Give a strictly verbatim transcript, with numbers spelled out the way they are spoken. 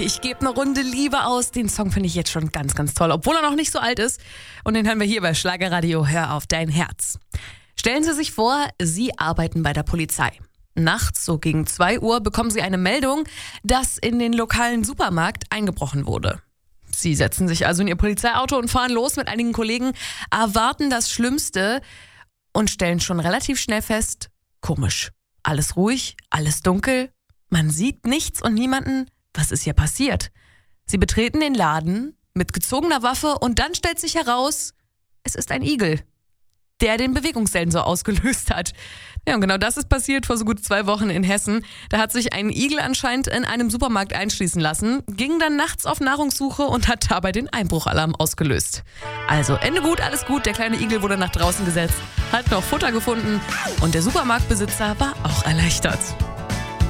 Ich gebe eine Runde Liebe aus. Den Song finde ich jetzt schon ganz, ganz toll, obwohl er noch nicht so alt ist. Und den hören wir hier bei Schlagerradio. Hör auf dein Herz. Stellen Sie sich vor, Sie arbeiten bei der Polizei. Nachts, so gegen zwei Uhr, bekommen Sie eine Meldung, dass in den lokalen Supermarkt eingebrochen wurde. Sie setzen sich also in Ihr Polizeiauto und fahren los mit einigen Kollegen, erwarten das Schlimmste und stellen schon relativ schnell fest, komisch. Alles ruhig, alles dunkel, man sieht nichts und niemanden. Was ist hier passiert? Sie betreten den Laden mit gezogener Waffe und dann stellt sich heraus, es ist ein Igel, der den Bewegungssensor ausgelöst hat. Ja, und genau das ist passiert vor so gut zwei Wochen in Hessen. Da hat sich ein Igel anscheinend in einem Supermarkt einschließen lassen, ging dann nachts auf Nahrungssuche und hat dabei den Einbruchalarm ausgelöst. Also Ende gut, alles gut. Der kleine Igel wurde nach draußen gesetzt, hat noch Futter gefunden und der Supermarktbesitzer war auch erleichtert.